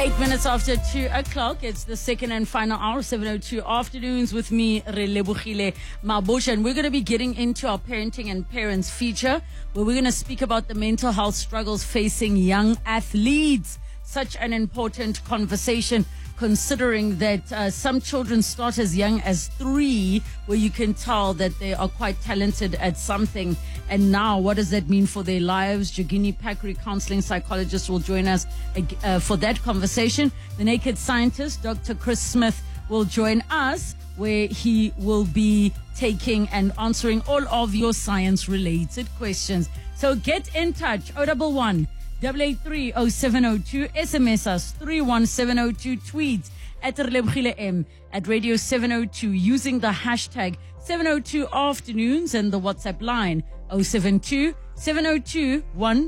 8 minutes after 2 o'clock, it's the second and final hour, 7:02 afternoons with me, Relebohile Mabosha. And we're going to be getting into our parenting and parents feature, where we're going to speak about the mental health struggles facing young athletes. Such an important conversation, considering that some children start as young as 3, where you can tell that they are quite talented at something. And now, what does that mean for their lives? Jogini Pakri, counseling psychologist, will join us for that conversation. The Naked Scientist, Dr. Chris Smith, will join us, where he will be taking and answering all of your science-related questions. So get in touch, 011 883 0702, SMS us 31702, tweet at Relebohile M, at Radio 702, using the hashtag 702 afternoons, and the WhatsApp line 072 702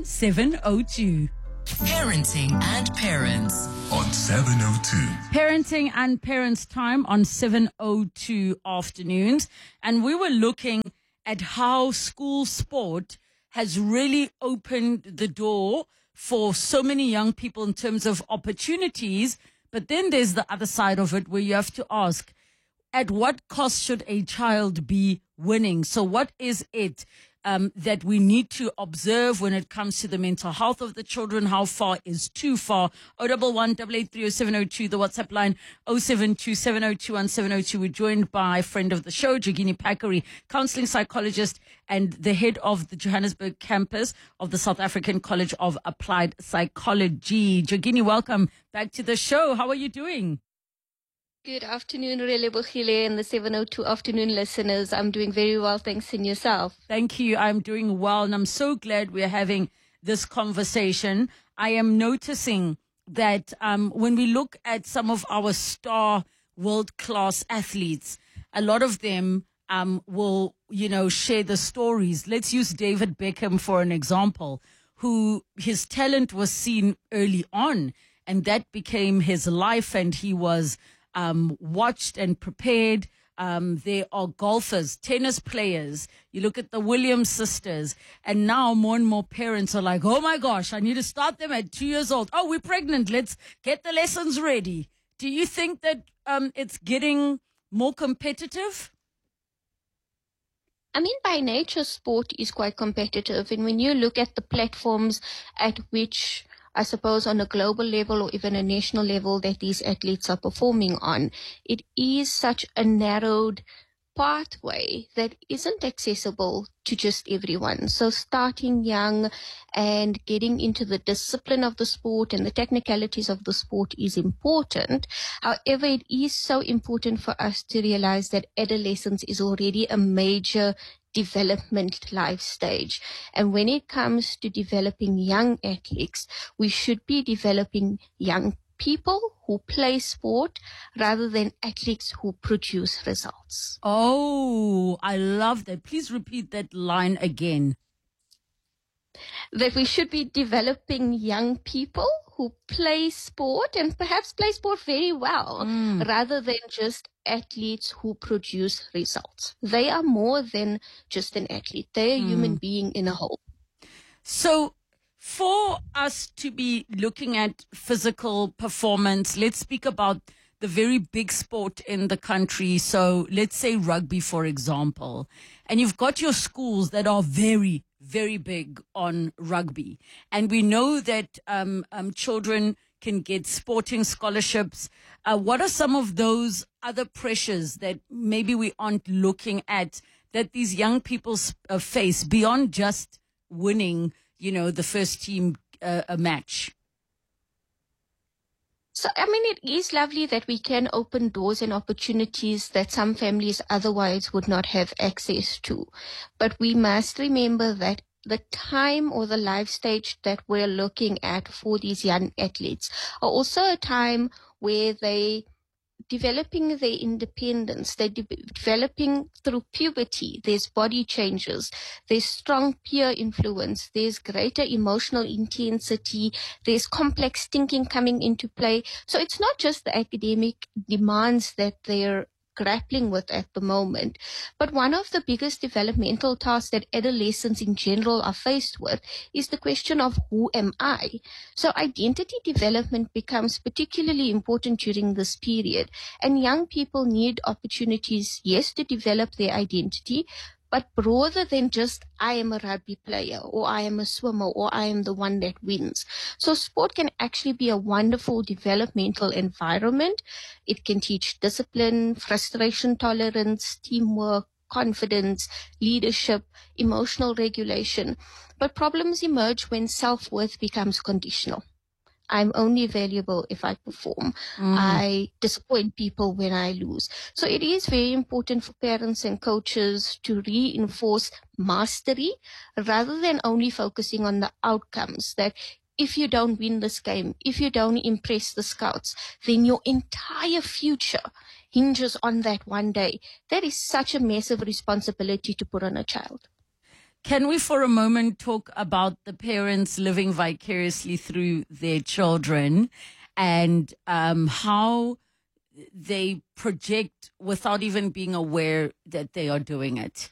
1702. Parenting and Parents on 702. Parenting and Parents time on 702 afternoons. And we were looking at how school sport has really opened the door for so many young people in terms of opportunities. But then there's the other side of it, where you have to ask, at what cost should a child be winning? So what is it that we need to observe when it comes to the mental health of the children? How far is too far? 011 883 0702, the WhatsApp line 072 702 1702. We're joined by a friend of the show, Jogini Pakri, counseling psychologist and the head of the Johannesburg campus of the South African College of Applied Psychology. Jogini, welcome back to the show. How are you doing? Good afternoon, Relebohile, and the 702 afternoon listeners. I'm doing very well, thanks, and yourself. Thank you. I'm doing well, and I'm so glad we're having this conversation. I am noticing that when we look at some of our star world-class athletes, a lot of them will, share the stories. Let's use David Beckham for an example, who his talent was seen early on, and that became his life, and he was watched and prepared. There are golfers, tennis players. You look at the Williams sisters, and now more and more parents are like, oh my gosh, I need to start them at 2 years old. Oh, we're pregnant. Let's get the lessons ready. Do you think that it's getting more competitive? I mean, by nature, sport is quite competitive. And when you look at the platforms at which, I suppose, on a global level or even a national level that these athletes are performing on, it is such a narrowed pathway that isn't accessible to just everyone. So starting young and getting into the discipline of the sport and the technicalities of the sport is important. However, it is so important for us to realize that adolescence is already a major development life stage. And when it comes to developing young athletes, we should be developing young people who play sport rather than athletes who produce results. Oh, I love that. Please repeat that line again. That we should be developing young people who play sport and perhaps play sport very well, rather than just athletes who produce results. They are more than just an athlete. They're a human being in a whole. So for us to be looking at physical performance, let's speak about the very big sport in the country. So let's say rugby, for example, and you've got your schools that are very, very big on rugby. And we know that children can get sporting scholarships. What are some of those other pressures that maybe we aren't looking at, that these young people face beyond just winning, the first team a match? So, I mean, it is lovely that we can open doors and opportunities that some families otherwise would not have access to. But we must remember that the time or the life stage that we're looking at for these young athletes are also a time where they developing their independence. They're developing through puberty. There's body changes. There's strong peer influence. There's greater emotional intensity. There's complex thinking coming into play. So it's not just the academic demands that they're grappling with at the moment. But one of the biggest developmental tasks that adolescents in general are faced with is the question of who am I? So identity development becomes particularly important during this period. And young people need opportunities, yes, to develop their identity, but broader than just I am a rugby player or I am a swimmer or I am the one that wins. So sport can actually be a wonderful developmental environment. It can teach discipline, frustration tolerance, teamwork, confidence, leadership, emotional regulation. But problems emerge when self-worth becomes conditional. I'm only valuable if I perform. I disappoint people when I lose. So it is very important for parents and coaches to reinforce mastery rather than only focusing on the outcomes. That if you don't win this game, if you don't impress the scouts, then your entire future hinges on that one day. That is such a massive responsibility to put on a child. Can we for a moment talk about the parents living vicariously through their children and how they project without even being aware that they are doing it?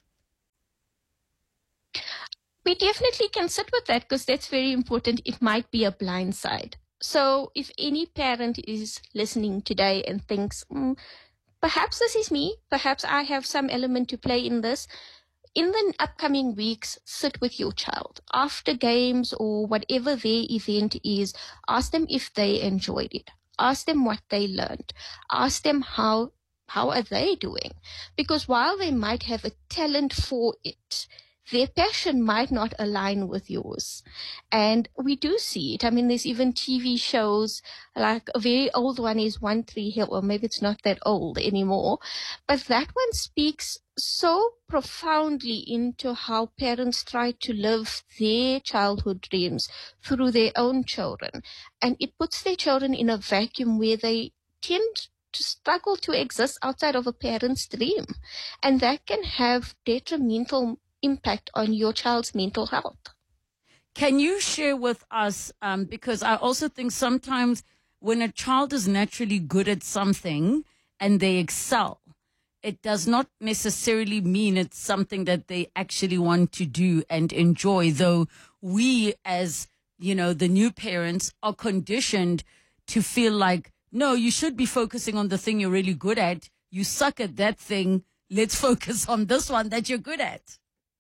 We definitely can sit with that because that's very important. It might be a blind side. So if any parent is listening today and thinks, perhaps this is me, perhaps I have some element to play in this, in the upcoming weeks, sit with your child. After games or whatever their event is, ask them if they enjoyed it. Ask them what they learned. Ask them how are they doing? Because while they might have a talent for it, their passion might not align with yours. And we do see it. I mean, there's even TV shows, like a very old one is One Tree Hill, or maybe it's not that old anymore. But that one speaks so profoundly into how parents try to live their childhood dreams through their own children. And it puts their children in a vacuum where they tend to struggle to exist outside of a parent's dream. And that can have detrimental impact on your child's mental health. Can you share with us, because I also think sometimes when a child is naturally good at something and they excel, it does not necessarily mean it's something that they actually want to do and enjoy, though we as, the new parents are conditioned to feel like, no, you should be focusing on the thing you're really good at. You suck at that thing. Let's focus on this one that you're good at.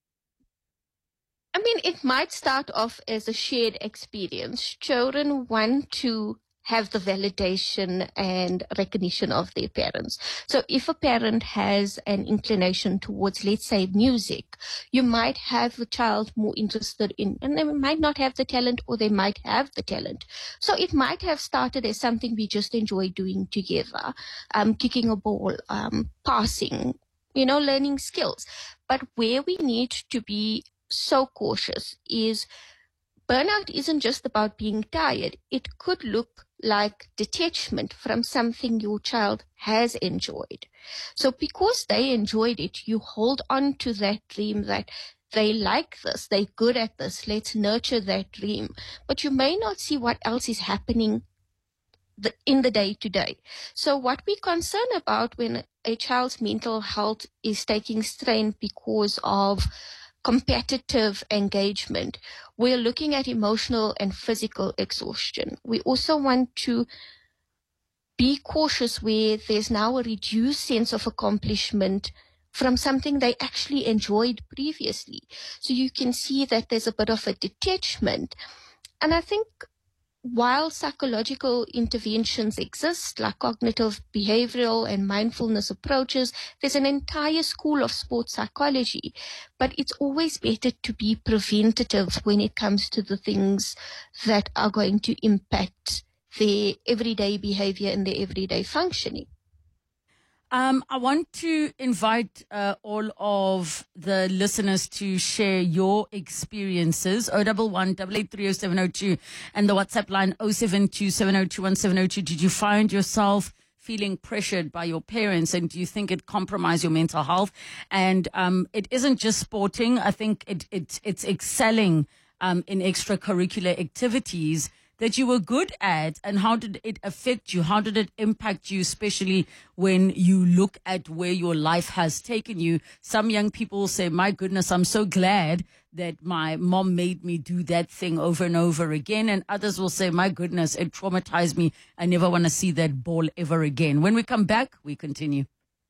I mean, it might start off as a shared experience. Children want to have the validation and recognition of their parents. So if a parent has an inclination towards, let's say, music, you might have the child more interested in, and they might not have the talent or they might have the talent. So it might have started as something we just enjoy doing together, kicking a ball, passing, learning skills. But where we need to be so cautious is burnout isn't just about being tired. It could look like detachment from something your child has enjoyed. So because they enjoyed it, you hold on to that dream that they like this, they're good at this, let's nurture that dream. But you may not see what else is happening in the day-to-day. So what we're concerned about when a child's mental health is taking strain because of competitive engagement, we're looking at emotional and physical exhaustion. We also want to be cautious where there's now a reduced sense of accomplishment from something they actually enjoyed previously. So you can see that there's a bit of a detachment. And I think while psychological interventions exist, like cognitive behavioral and mindfulness approaches, there's an entire school of sports psychology. But it's always better to be preventative when it comes to the things that are going to impact their everyday behavior and their everyday functioning. I want to invite all of the listeners to share your experiences. 011-883-0702 and the WhatsApp line 072-702-1702. Did you find yourself feeling pressured by your parents, and do you think it compromised your mental health? And it isn't just sporting. I think it's excelling in extracurricular activities that you were good at, and how did it affect you? How did it impact you, especially when you look at where your life has taken you? Some young people say, my goodness, I'm so glad that my mom made me do that thing over and over again. And others will say, my goodness, it traumatized me. I never want to see that ball ever again. When we come back, we continue.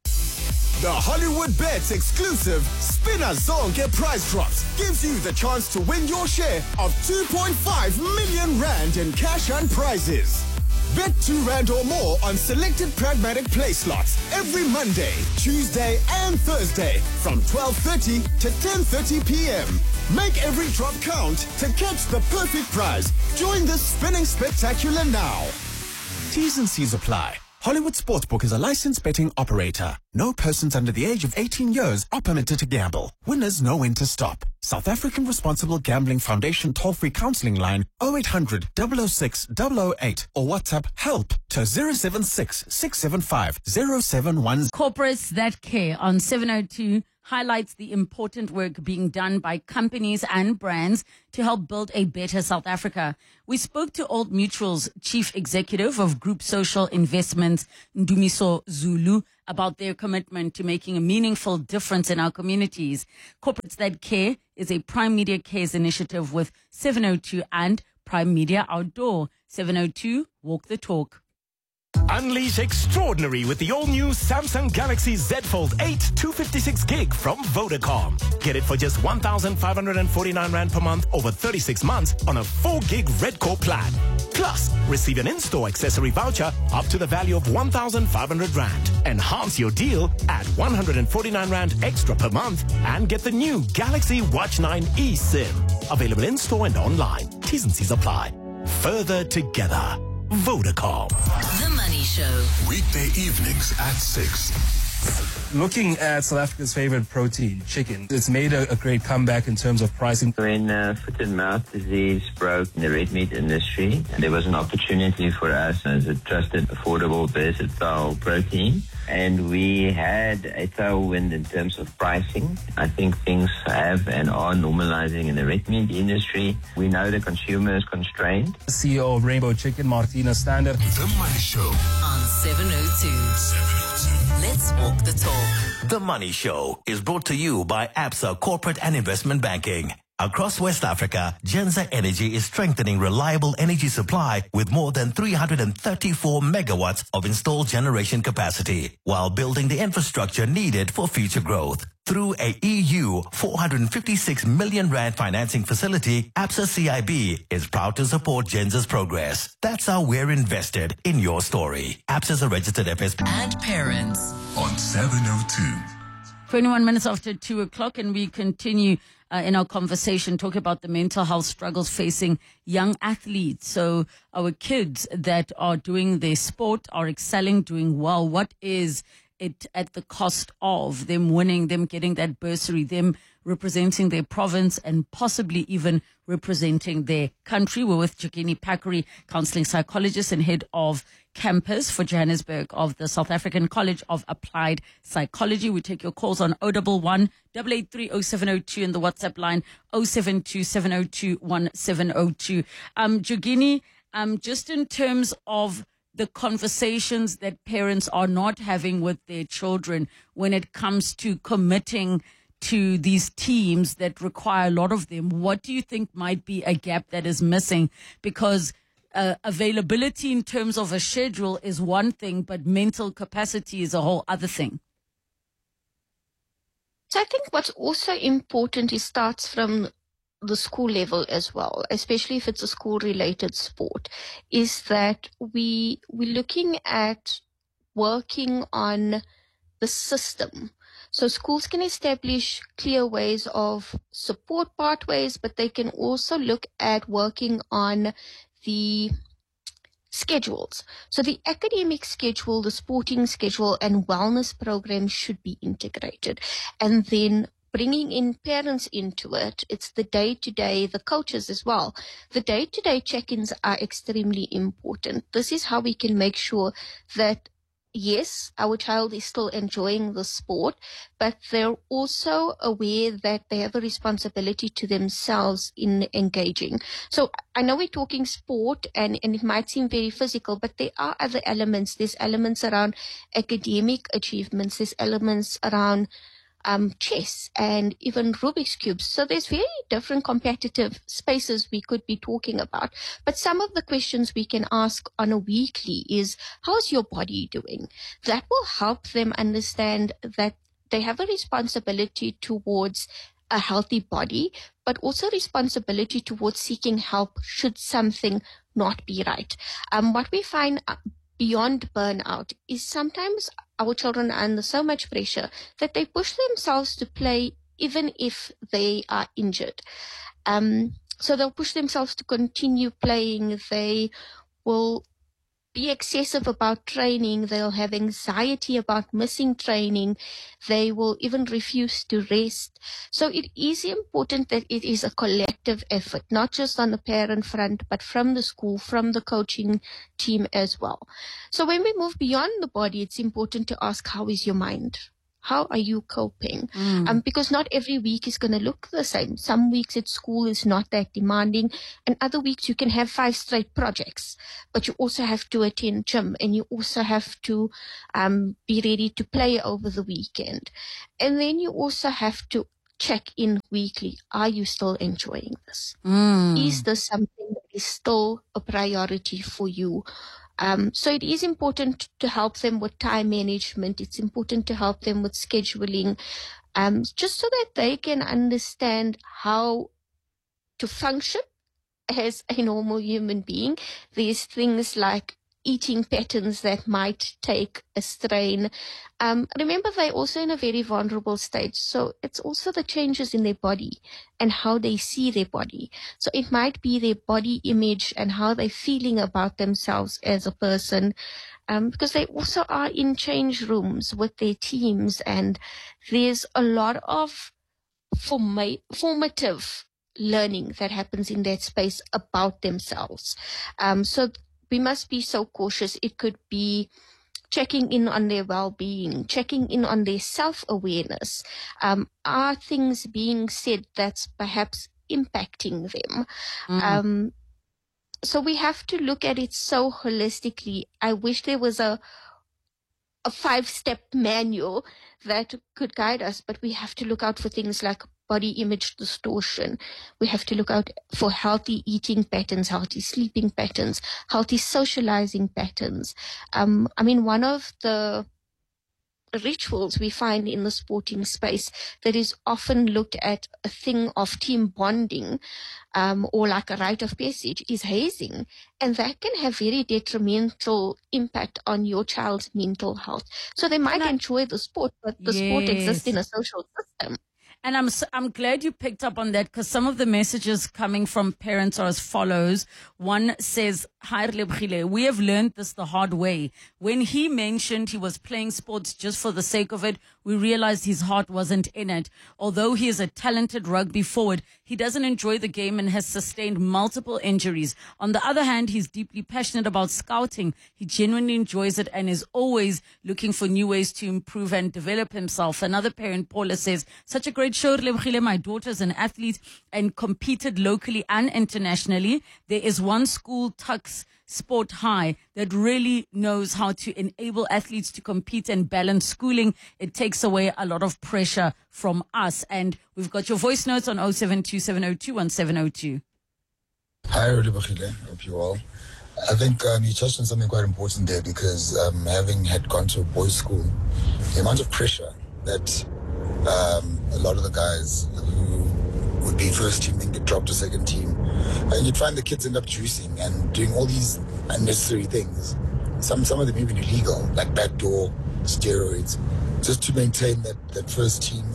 The Hollywood Bets exclusive Spinner Zonke prize drops gives you the chance to win your share of 2.5 million rand in cash and prizes. Bet 2 rand or more on selected pragmatic play slots every Monday, Tuesday and Thursday from 12:30 to 10:30 p.m. Make every drop count to catch the perfect prize. Join the spinning spectacular now. T's and C's apply. Hollywood Sportsbook is a licensed betting operator. No persons under the age of 18 years are permitted to gamble. Winners know when to stop. South African Responsible Gambling Foundation toll-free counseling line 0800 006 008 or WhatsApp help to 076 675 071. Corporates that care on 702 highlights the important work being done by companies and brands to help build a better South Africa. We spoke to Old Mutual's Chief Executive of Group Social Investments, Ndumiso Zulu, about their commitment to making a meaningful difference in our communities. Corporates That Care is a Prime Media Cares initiative with 702 and Prime Media Outdoor. 702, walk the talk. Unleash extraordinary with the all-new Samsung Galaxy Z Fold 8 256 gig from Vodacom. Get it for just 1,549 Rand per month over 36 months on a 4 gig Red Core plan. Plus, receive an in-store accessory voucher up to the value of 1,500 Rand. Enhance your deal at 149 Rand extra per month and get the new Galaxy Watch 9 eSIM. Available in-store and online. T's and C's apply. Further together. Vodacom. The Money Show. Weekday evenings at 6. Looking at South Africa's favorite protein, chicken, it's made a great comeback in terms of pricing. When foot and mouth disease broke in the red meat industry, there was an opportunity for us as a trusted, affordable, versatile protein. And we had a tailwind in terms of pricing. I think things have and are normalizing in the red meat industry. We know the consumer is constrained. CEO of Rainbow Chicken, Martina Standard. The Money Show on 702. Let's walk the talk. The Money Show is brought to you by Absa Corporate and Investment Banking. Across West Africa, Genza Energy is strengthening reliable energy supply with more than 334 megawatts of installed generation capacity, while building the infrastructure needed for future growth. Through a EU 456 million rand financing facility, Absa CIB is proud to support Genza's progress. That's how we're invested in your story. Absa is a registered FSP. And parents. on 702. 21 minutes after 2 o'clock, and we continue in our conversation talking about the mental health struggles facing young athletes. So our kids that are doing their sport, are excelling, doing well. What is it at the cost of them winning, them getting that bursary, them representing their province and possibly even representing their country? We're with Jogini Pakuri, counseling psychologist and head of campus for Johannesburg of the South African College of Applied Psychology. We take your calls on 011 883 0702 and the WhatsApp line 072 702 1702. Jogini, just in terms of the conversations that parents are not having with their children when it comes to committing to these teams that require a lot of them, what do you think might be a gap that is missing? Because availability in terms of a schedule is one thing, but mental capacity is a whole other thing. So I think what's also important is starts from the school level as well, especially if it's a school-related sport, is that we're looking at working on the system. So schools can establish clear ways of support pathways, but they can also look at working on the schedules. So the academic schedule, the sporting schedule, and wellness programs should be integrated. And then bringing in parents into it, it's the day-to-day, the coaches as well. The day-to-day check-ins are extremely important. This is how we can make sure that yes, our child is still enjoying the sport, but they're also aware that they have a responsibility to themselves in engaging. So I know we're talking sport and it might seem very physical, but there are other elements. There's elements around academic achievements. There's elements around chess and even Rubik's Cubes. So there's very different competitive spaces we could be talking about. But some of the questions we can ask on a weekly is, how's your body doing? That will help them understand that they have a responsibility towards a healthy body, but also responsibility towards seeking help should something not be right. What we find beyond burnout is sometimes our children are under so much pressure that they push themselves to play even if they are injured. So they'll push themselves to continue playing. They will be excessive about training. They'll have anxiety about missing training. They will even refuse to rest. So it is important that it is a collective effort, not just on the parent front, but from the school, from the coaching team as well. So when we move beyond the body, it's important to ask, how is your mind? How are you coping? Because not every week is going to look the same. Some weeks at school is not that demanding, and other weeks you can have 5 straight projects, but you also have to attend gym, and you also have to be ready to play over the weekend. And then you also have to check in weekly. Are you still enjoying this? Is this something that is still a priority for you? So it is important to help them with time management. It's important to help them with scheduling, just so that they can understand how to function as a normal human being. There's things like eating patterns that might take a strain. Remember, they're also in a very vulnerable stage. So it's also the changes in their body and how they see their body. So it might be their body image and how they're feeling about themselves as a person, because they also are in change rooms with their teams, and there's a lot of formative learning that happens in that space about themselves. So we must be so cautious. It could be checking in on their well-being, checking in on their self-awareness. Are things being said that's perhaps impacting them? So we have to look at it so holistically. I wish there was a 5-step manual that could guide us, but we have to look out for things like body image distortion. We have to look out for healthy eating patterns, healthy sleeping patterns, healthy socializing patterns. One of the rituals we find in the sporting space that is often looked at a thing of team bonding, or like a rite of passage, is hazing. And that can have very detrimental impact on your child's mental health. So they might enjoy the sport, but the sport exists in a social system. And I'm glad you picked up on that, because some of the messages coming from parents are as follows. One says, "Hi Relebohile, we have learned this the hard way. When he mentioned he was playing sports just for the sake of it, we realized his heart wasn't in it. Although he is a talented rugby forward, he doesn't enjoy the game and has sustained multiple injuries. On the other hand, he's deeply passionate about scouting. He genuinely enjoys it and is always looking for new ways to improve and develop himself." Another parent, Paula, says, "Such a great show, Relebohile. My daughter's an athlete and competed locally and internationally. There is one school, Tuks Sport High, that really knows how to enable athletes to compete and balance schooling. It takes away a lot of pressure from us." And we've got your voice notes on 0727021702. Hi, Relebohile. Hope you all. I think you touched on something quite important there, because having had gone to a boys' school, the amount of pressure that a lot of the guys who would be first team then get dropped to second team, and you'd find the kids end up juicing and doing all these unnecessary things. Some of them even illegal, like backdoor steroids, just to maintain that first team,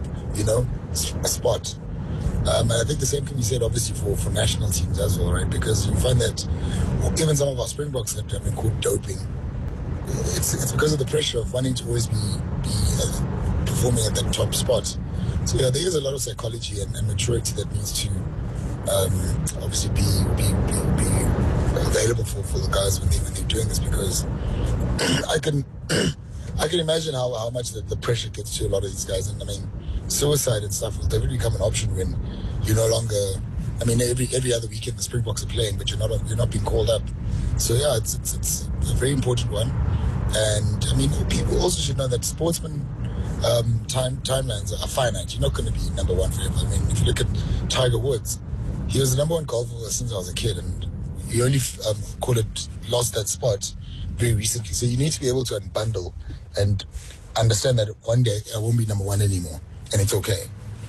a spot. And I think the same can be said, obviously, for national teams as well, right? Because you find that even some of our Springboks that have been caught doping, it's because of the pressure of wanting to always be performing at that top spot. So yeah, there is a lot of psychology and maturity that needs to obviously be available for the guys when they're doing this, because I can I can imagine how much the pressure gets to a lot of these guys. And I mean, suicide and stuff will definitely become an option when you're no longer, I mean, every other weekend the Springboks are playing, but you're not being called up. So yeah, it's a very important one. And I mean, people also should know that sportsmen timelines are finite. You're not going to be number one forever. I mean, if you look at Tiger Woods, he was the number one golfer since I was a kid, and he only lost that spot very recently. So you need to be able to unbundle and understand that one day I won't be number one anymore, and it's okay.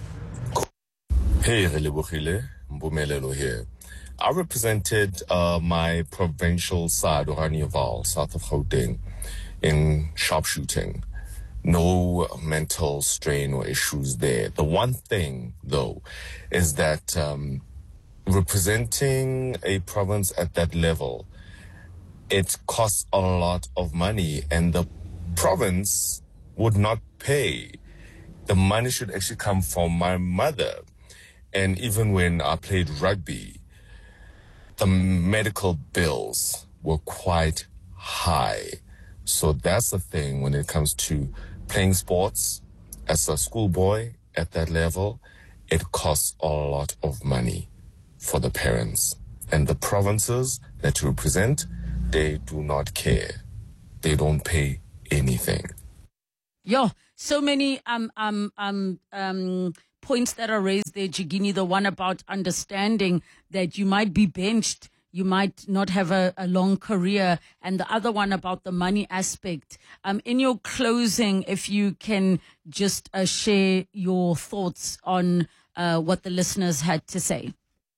Hey, Relebohile, Mpumelelo here. I represented my provincial side, Oranje-Vaal, south of Gauteng, in sharpshooting. No mental strain or issues there. The one thing, though, is that representing a province at that level, it costs a lot of money, and the province would not pay. The money should actually come from my mother. And even when I played rugby, the medical bills were quite high. So that's the thing when it comes to playing sports as a schoolboy at that level. It costs a lot of money for the parents. And the provinces that you represent, they do not care. They don't pay anything. Yo, so many points that are raised there, Jigini. The one about understanding that you might be benched, you might not have a long career, and the other one about the money aspect. In your closing, if you can just share your thoughts on what the listeners had to say.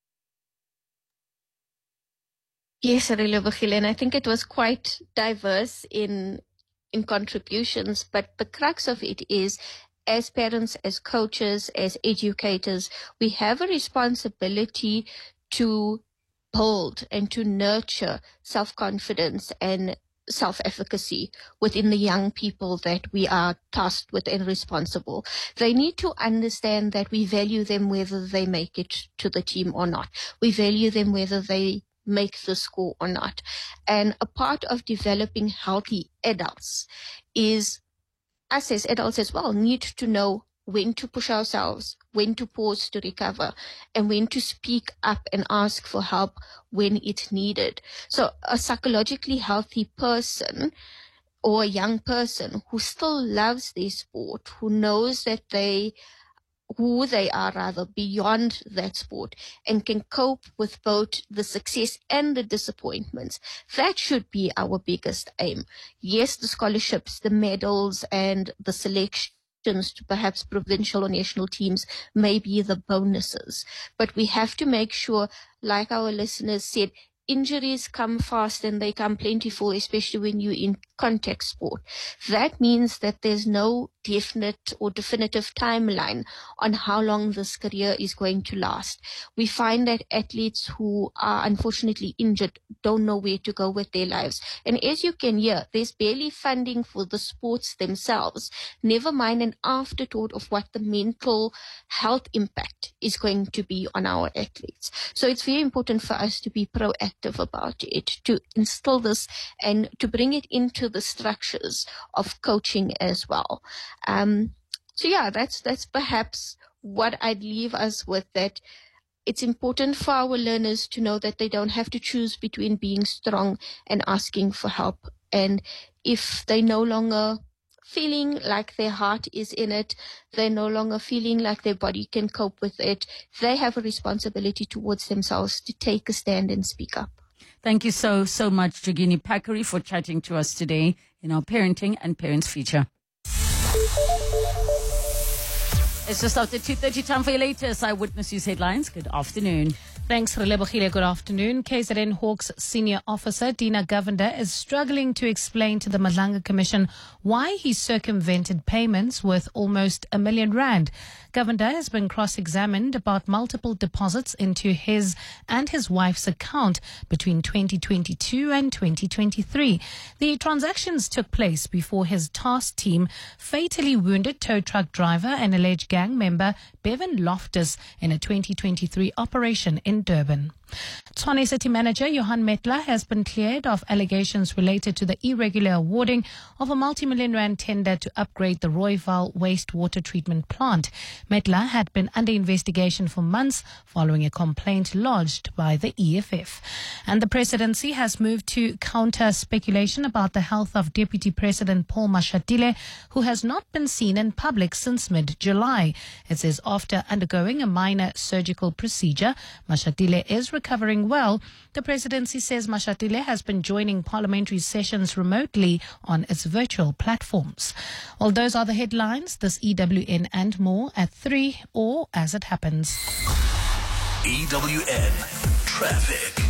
Yes, Relebohile, and I think it was quite diverse in contributions, but the crux of it is, as parents, as coaches, as educators, we have a responsibility to build and to nurture self-confidence and self-efficacy within the young people that we are tasked with and responsible. They need to understand that we value them whether they make it to the team or not. We value them whether they make the score or not. And a part of developing healthy adults is us as adults as well need to know when to push ourselves, when to pause to recover, and when to speak up and ask for help when it's needed. So a psychologically healthy person or a young person who still loves their sport, who knows that who they are rather beyond that sport and can cope with both the success and the disappointments. That should be our biggest aim. Yes, the scholarships, the medals, and the selections to perhaps provincial or national teams may be the bonuses. But we have to make sure, like our listeners said, injuries come fast and they come plentiful, especially when you're in contact sport. That means that there's no definite or definitive timeline on how long this career is going to last. We find that athletes who are unfortunately injured don't know where to go with their lives. And as you can hear, there's barely funding for the sports themselves, never mind an afterthought of what the mental health impact is going to be on our athletes. So it's very important for us to be proactive about it, to instill this and to bring it into the structures of coaching as well. So yeah, that's perhaps what I'd leave us with, that it's important for our learners to know that they don't have to choose between being strong and asking for help. And if they no longer feeling like their heart is in it, they're no longer feeling like their body can cope with it, they have a responsibility towards themselves to take a stand and speak up. Thank you so much, Jigini Pakari, for chatting to us today in our Parenting and Parents feature. It's just after 2:30, time for your latest Eyewitness News headlines. Good afternoon. Thanks, Relebohile. Good afternoon. KZN Hawks senior officer Dina Govender is struggling to explain to the Madlanga Commission why he circumvented payments worth almost R1 million. Govender has been cross-examined about multiple deposits into his and his wife's account between 2022 and 2023. The transactions took place before his task team fatally wounded tow truck driver and alleged gang member Bevan Loftus in a 2023 operation in Durban. Tshwane City Manager Johan Metler has been cleared of allegations related to the irregular awarding of a multi-million rand tender to upgrade the Rooival wastewater treatment plant. Metler had been under investigation for months following a complaint lodged by the EFF. And the presidency has moved to counter speculation about the health of Deputy President Paul Mashatile, who has not been seen in public since mid-July. It says after undergoing a minor surgical procedure, Mashatile is recovering well. The presidency says Mashatile has been joining parliamentary sessions remotely on its virtual platforms. Well, those are the headlines. This EWN and more at 3 or as it happens. EWN Traffic.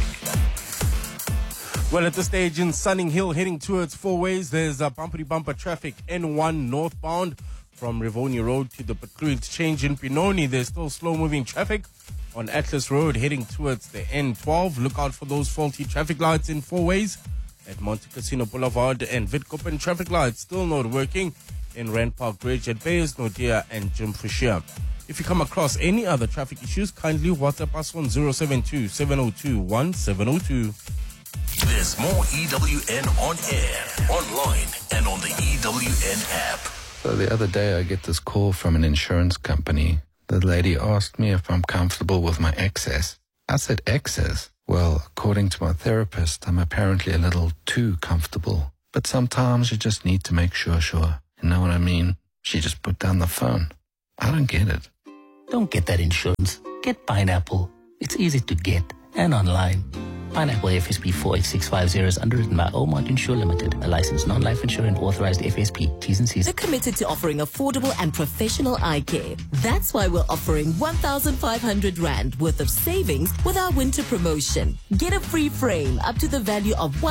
Well, at this stage in Sunning Hill, heading towards Four Ways, there's a bumper traffic N1 northbound from Rivonia Road to the Patru Exchange in Pinoni. There's still slow-moving traffic on Atlas Road heading towards the N12. Look out for those faulty traffic lights in Four Ways at Monte Cassino Boulevard and Witkoppen. Traffic lights still not working in Rand Park Bridge at Beyers Naudé and Jim Fisher. If you come across any other traffic issues, kindly WhatsApp us on 072-702-1702. There's more EWN on air, online, and on the EWN app. So the other day I get this call from an insurance company. The lady asked me if I'm comfortable with my excess. I said, excess? Well, according to my therapist, I'm apparently a little too comfortable. But sometimes you just need to make sure. You know what I mean? She just put down the phone. I don't get it. Don't get that insurance. Get Pineapple. It's easy to get and online. Pineapple FSP 48650 is underwritten by Omont Insure Limited, a licensed non-life insurance authorized FSP. T's and C's. We're committed to offering affordable and professional eye care. That's why we're offering 1,500 Rand worth of savings with our winter promotion. Get a free frame up to the value of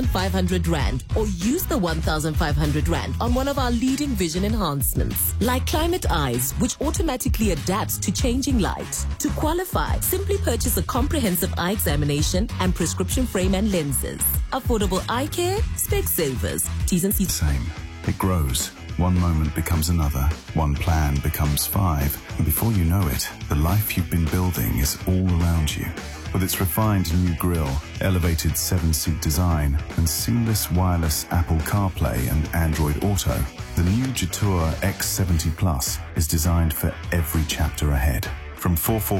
1,500 Rand or use the 1,500 Rand on one of our leading vision enhancements, like Climate Eyes, which automatically adapts to changing light. To qualify, simply purchase a comprehensive eye examination and prescription frame and lenses. Affordable eye care, Specsavers. T's and C's. Same. It grows. One moment becomes another. One plan becomes 5. And before you know it, the life you've been building is all around you. With its refined new grille, elevated 7-seat design, and seamless wireless Apple CarPlay and Android Auto, the new Jetour X70 Plus is designed for every chapter ahead. From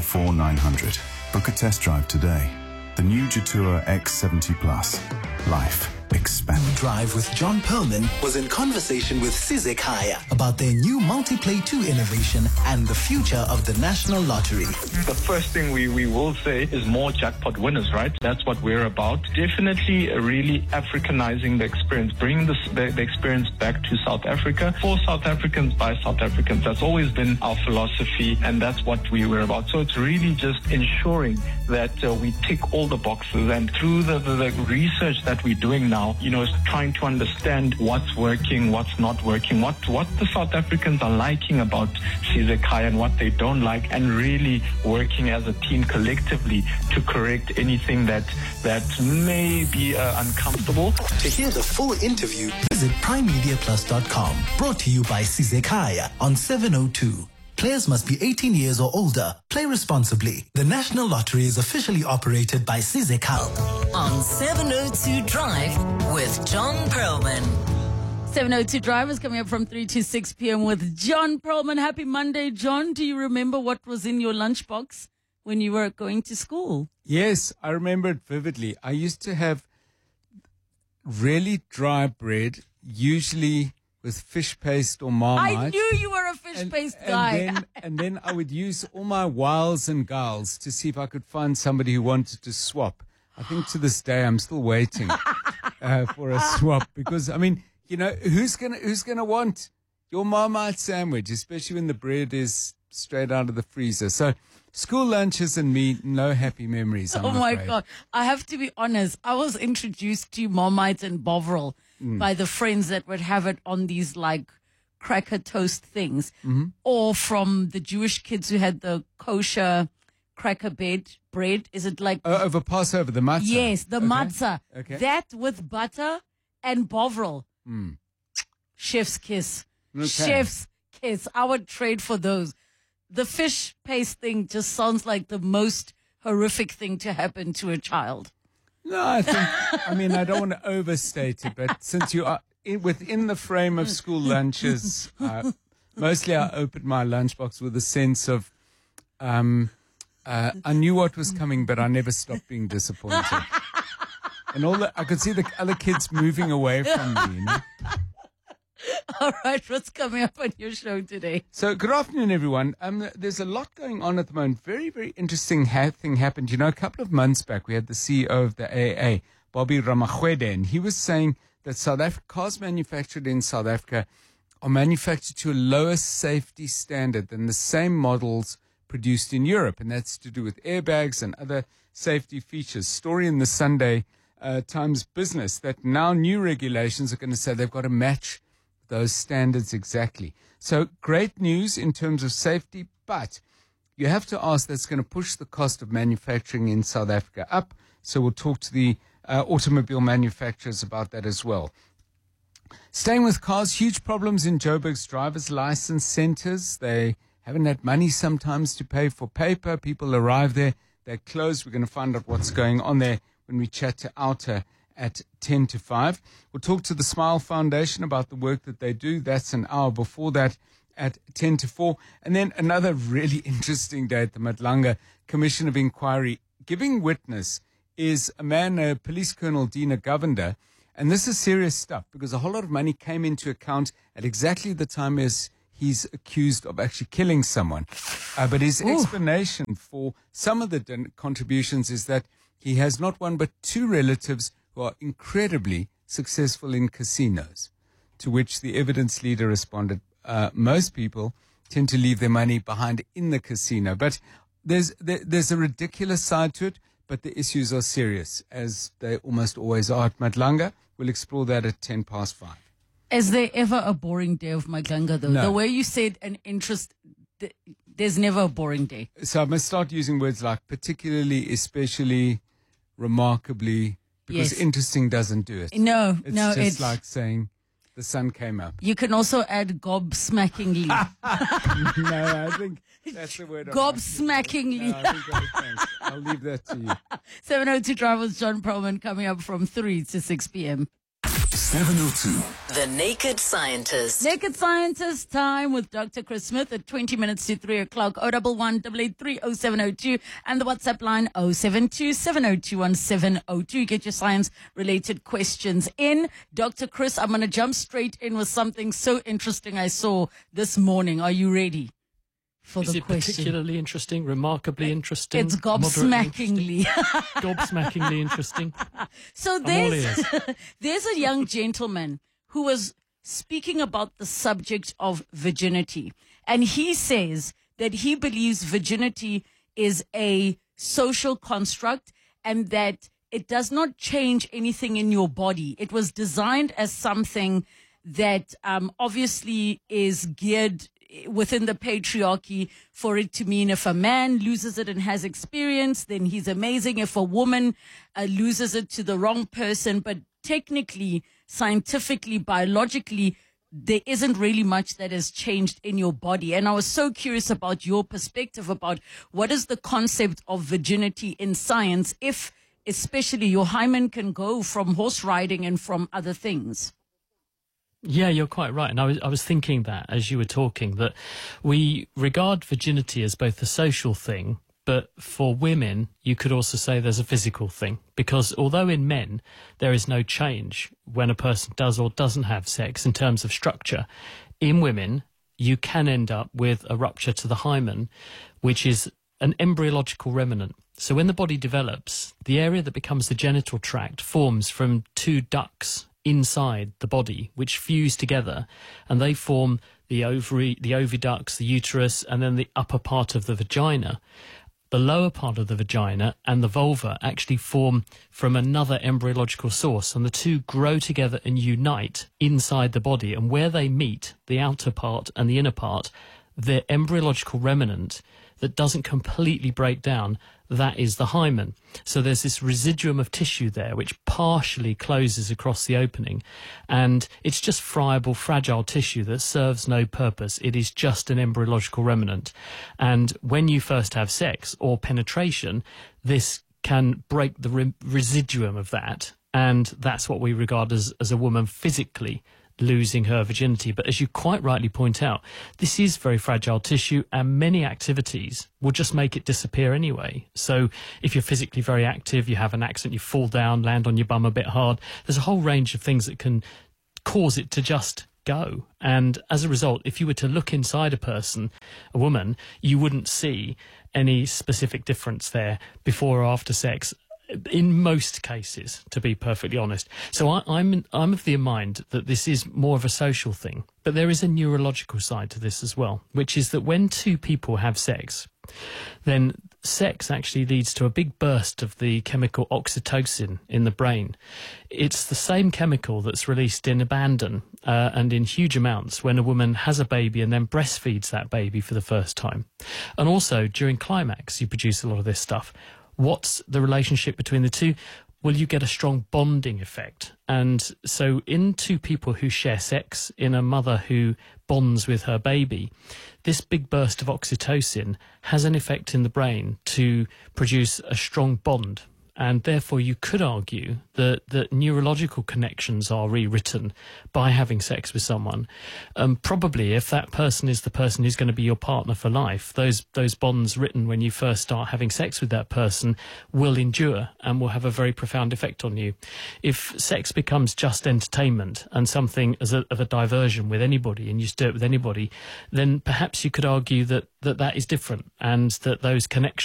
444-900. Book a test drive today. The new Jetour X70 Plus. Life expanded. Drive with John Perlman was in conversation with Sizek Haya about their new Multiplay 2 innovation and the future of the National Lottery. The first thing we will say is more jackpot winners, right? That's what we're about. Definitely really Africanizing the experience, bringing the experience back to South Africa for South Africans by South Africans. That's always been our philosophy, and that's what we were about. So it's really just ensuring that we tick all the boxes, and through the research that we're doing now, trying to understand what's working, what's not working, what the South Africans are liking about Sizek Haya and what they don't like, and really working as a team collectively to correct anything that may be uncomfortable. To hear the full interview, visit primemediaplus.com. Brought to you by Sizek Haya on 702. Players must be 18 years or older. Play responsibly. The National Lottery is officially operated by Sizek Haya. On 702 Drive with John Perlman. 702 Drive is coming up from 3 to 6 p.m. with John Perlman. Happy Monday, John. Do you remember what was in your lunchbox when you were going to school? Yes, I remember it vividly. I used to have really dry bread, usually with fish paste or Marmite. I knew you were a fish paste guy. And then I would use all my wiles and guiles to see if I could find somebody who wanted to swap. I think to this day I'm still waiting for a swap, because, I mean, who's gonna want your Marmite sandwich, especially when the bread is straight out of the freezer? So school lunches and me, no happy memories. I'm my afraid. God. I have to be honest. I was introduced to Marmite and Bovril by the friends that would have it on these like cracker toast things, or from the Jewish kids who had the kosher cracker bread. Is it like over Passover, the matzah? Yes, the matzah. Okay. That with butter and Bovril. Chef's kiss. Okay. Chef's kiss. I would trade for those. the fish paste thing just sounds like the most horrific thing to happen to a child. No, I don't want to overstate it, but since you are within the frame of school lunches, mostly I opened my lunchbox with a sense of, I knew what was coming, but I never stopped being disappointed. And I could see the other kids moving away from me. You know? All right, what's coming up on your show today? So, good afternoon, everyone. There's a lot going on at the moment. Very, very interesting thing happened. You know, a couple of months back, we had the CEO of the AA, Bobby Ramachwede, and he was saying that cars manufactured in South Africa are manufactured to a lower safety standard than the same models produced in Europe, and that's to do with airbags and other safety features. Story in the Sunday Times Business that now new regulations are going to say they've got to match those standards exactly. So great news in terms of safety, but you have to ask, that's going to push the cost of manufacturing in South Africa up. So we'll talk to the automobile manufacturers about that as well. Staying with cars, huge problems in Joburg's driver's license centers. They haven't had money sometimes to pay for paper. People arrive there, they're closed. We're going to find out what's going on there when we chat to Outer at 10 to 5. We'll talk to the Smile Foundation about the work that they do. That's an hour before that at 10 to 4. And then another really interesting day at the Madlanga Commission of Inquiry. Giving witness is a man, Police Colonel Dina Govender. And this is serious stuff because a whole lot of money came into account at exactly the time as he's accused of actually killing someone. But his explanation for some of the contributions is that he has not one but two relatives who are incredibly successful in casinos, to which the evidence leader responded, most people tend to leave their money behind in the casino. But there's a ridiculous side to it, but the issues are serious, as they almost always are at Madlanga. We'll explore that at 5 past. Is there ever a boring day of Madlanga, though? No. The way you said an interest, there's never a boring day. So I must start using words like particularly, especially, remarkably, because Yes. interesting doesn't do it. No, It's no, just it's like saying the sun came up. You can also add gobsmackingly. No, I think that's the word. Gobsmackingly. No, I think thanks. I'll leave that to you. 702 Drivers, John Perlman, coming up from 3 to 6 p.m. 702. The Naked Scientist. Naked Scientist time with Dr. Chris Smith at 20 minutes to 3 o'clock. 011-883-0702 and the WhatsApp line 072-702-1702. Get your science-related questions in. Dr. Chris, I'm going to jump straight in with something so interesting I saw this morning. Are you ready for Is the it question? particularly interesting, remarkably interesting? It's moderately gobsmackingly. Gobsmackingly interesting. So I'm all ears. there's a young gentleman who was speaking about the subject of virginity. And he says that he believes virginity is a social construct and that it does not change anything in your body. It was designed as something that obviously is geared within the patriarchy for it to mean if a man loses it and has experience, then he's amazing. If a woman loses it to the wrong person, but technically, scientifically, biologically, there isn't really much that has changed in your body. And I was so curious about your perspective about what is the concept of virginity in science, if especially your hymen can go from horse riding and from other things. Yeah, you're quite right. And I was thinking that as you were talking, that we regard virginity as both a social thing, but for women, you could also say there's a physical thing. Because although in men, there is no change when a person does or doesn't have sex in terms of structure, in women, you can end up with a rupture to the hymen, which is an embryological remnant. So when the body develops, the area that becomes the genital tract forms from two ducts inside the body, which fuse together, and they form the ovary, the oviducts, the uterus, and then the upper part of the vagina. The lower part of the vagina and the vulva actually form from another embryological source, and the two grow together and unite inside the body. And where they meet, the outer part and the inner part, the embryological remnant that doesn't completely break down, that is the hymen. So there's this residuum of tissue there which partially closes across the opening, and it's just friable, fragile tissue that serves no purpose. It is just an embryological remnant. And when you first have sex or penetration, this can break the residuum of that, and that's what we regard as a woman physically losing her virginity. But as you quite rightly point out, this is very fragile tissue, and many activities will just make it disappear anyway. So if you're physically very active, you have an accident, you fall down, land on your bum a bit hard, there's a whole range of things that can cause it to just go. And as a result, if you were to look inside a person, a woman, you wouldn't see any specific difference there before or after sex, in most cases, to be perfectly honest. So I'm of the mind that this is more of a social thing, but there is a neurological side to this as well, which is that when two people have sex, then sex actually leads to a big burst of the chemical oxytocin in the brain. It's the same chemical that's released in abandon and in huge amounts when a woman has a baby and then breastfeeds that baby for the first time. And also during climax, you produce a lot of this stuff. What's the relationship between the two? Well, you get a strong bonding effect. And so in two people who share sex, in a mother who bonds with her baby, this big burst of oxytocin has an effect in the brain to produce a strong bond. And therefore, you could argue that neurological connections are rewritten by having sex with someone. Probably, if that person is the person who's going to be your partner for life, those bonds written when you first start having sex with that person will endure and will have a very profound effect on you. If sex becomes just entertainment and something of a diversion with anybody, and you just do it with anybody, then perhaps you could argue that is different, and that those connections